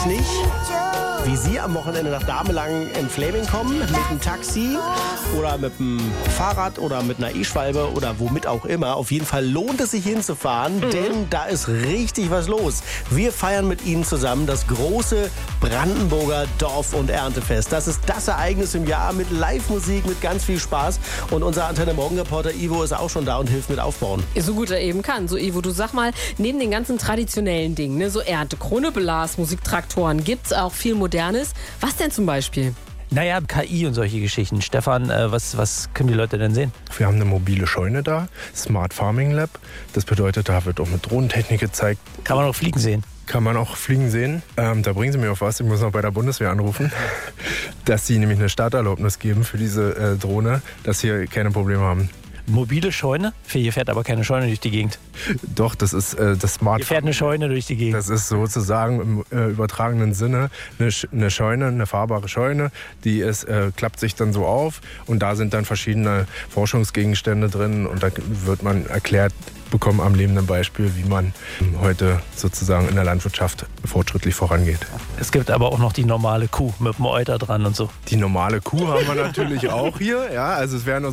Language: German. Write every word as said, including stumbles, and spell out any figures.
nicht, wie Sie am Wochenende nach Damelang in Flaming kommen, mit einem Taxi oder mit einem Fahrrad oder mit einer E-Schwalbe oder womit auch immer. Auf jeden Fall lohnt es sich hinzufahren, mhm. denn da ist richtig was los. Wir feiern mit Ihnen zusammen das große Brandenburger Dorf- und Erntefest. Das ist das Ereignis im Jahr mit Live-Musik, mit ganz viel Spaß. Und unser Antenne-Morgen-Reporter Ivo ist auch schon da und hilft mit aufbauen. So gut er eben kann. So, Ivo, du sag mal, neben den ganzen traditionellen Dingen, ne, so Ernte, Krone, Blas, Musiktraktoren, gibt's auch viel Modernes. Was denn zum Beispiel? Naja, K I und solche Geschichten. Stefan, äh, was, was können die Leute denn sehen? Wir haben eine mobile Scheune da, Smart Farming Lab. Das bedeutet, da wird auch mit Drohnentechnik gezeigt. Kann man auch Fliegen sehen? Kann man auch Fliegen sehen. Ähm, da bringen sie mir auf was. Ich muss noch bei der Bundeswehr anrufen, dass sie nämlich eine Starterlaubnis geben für diese äh, Drohne, dass sie keine Probleme haben. Mobile Scheune? Hier fährt aber keine Scheune durch die Gegend. Doch, das ist äh, das Smart. Hier fährt eine Scheune durch die Gegend. Das ist sozusagen im äh, übertragenen Sinne eine, Sch- eine Scheune, eine fahrbare Scheune. Die ist, äh, klappt sich dann so auf und da sind dann verschiedene Forschungsgegenstände drin und da wird man erklärt bekommen am lebenden Beispiel, wie man heute sozusagen in der Landwirtschaft fortschrittlich vorangeht. Es gibt aber auch noch die normale Kuh mit dem Euter dran und so. Die normale Kuh haben wir natürlich auch hier. Ja, also es werden